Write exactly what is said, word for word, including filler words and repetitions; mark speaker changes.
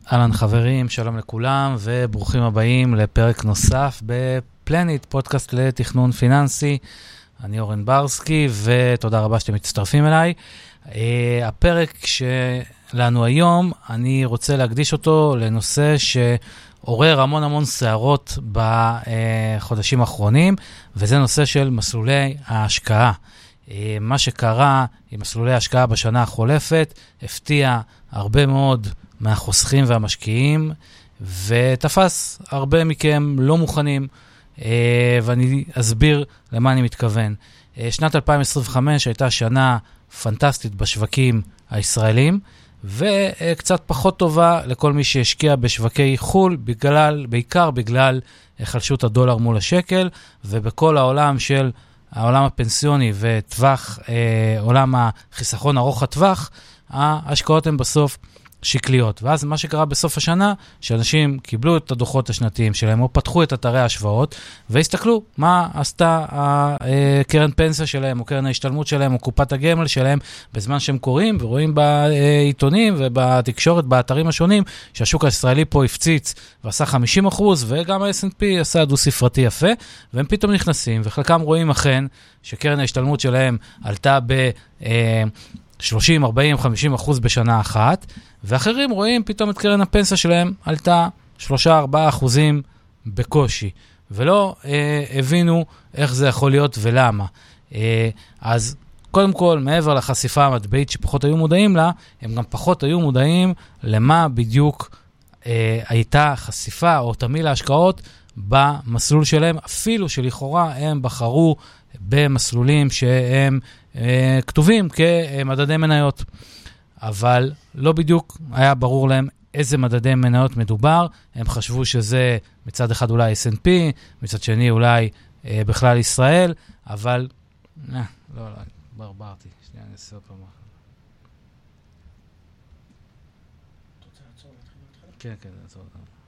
Speaker 1: אהלן חברים, שלום לכולם וברוכים הבאים לפרק נוסף בפלנית, פודקאסט לתכנון פיננסי. אני אורן ברסקי ותודה רבה שאתם מצטרפים אליי. Uh, הפרק שלנו היום, אני רוצה להקדיש אותו לנושא שעורר המון המון שערות בחודשים האחרונים, וזה נושא של מסלולי ההשקעה. Uh, מה שקרה עם מסלולי ההשקעה בשנה החולפת, הפתיע הרבה מאוד מהחוסכים והמשקיעים, ותפס הרבה מכם לא מוכנים, ואני אסביר למה אני מתכוון. שנת אלפיים עשרים וחמש הייתה שנה פנטסטית בשווקים הישראלים, וקצת פחות טובה לכל מי שהשקיע בשווקי חול, בגלל, בעיקר בגלל חלשות הדולר מול השקל, ובכל העולם של העולם הפנסיוני וטווח, עולם החיסכון ארוך הטווח, ההשקעות הן בסוף שקליות. ואז מה שקרה בסוף השנה, שאנשים קיבלו את הדוחות השנתיים שלהם, או פתחו את אתרי ההשוואות, והסתכלו מה עשתה הקרן פנסיה שלהם, או קרן ההשתלמות שלהם, או קופת הגמל שלהם, בזמן שהם קוראים, ורואים בעיתונים ובתקשורת, באתרים השונים, שהשוק הישראלי פה הפציץ, ועשה חמישים אחוז, וגם ה-אס אנד פי עשה דו ספרתי יפה, והם פתאום נכנסים, וחלקם רואים אכן, שקרן ההשתלמות שלהם עלתה ב שלושים, ארבעים, חמישים אחוז בשנה אחת, ואחרים רואים פתאום את קרן הפנסיה שלהם עלתה שלושה ארבעה אחוזים בקושי, ולא אה, הבינו איך זה יכול להיות ולמה. אה, אז קודם כל, מעבר לחשיפה המטבעית שפחות היו מודעים לה, הם גם פחות היו מודעים למה בדיוק אה, הייתה חשיפה או תמיל ההשקעות במסלול שלהם, אפילו שלכאורה הם בחרו במסלולים שהם אה, כתובים כמדדי מניות. אבל לא בדיוק היה ברור להם איזה מדדי מניות מדובר. הם חשבו שזה מצד אחד אולי אס אנד פי, מצד שני אולי אה, בכלל ישראל, אבל אה, לא, לא, ברברתי. שנייה, אני אעשה עוד פעם. אתה רוצה לעצור להתחיל להתחיל? כן, כן, לעצור אותם.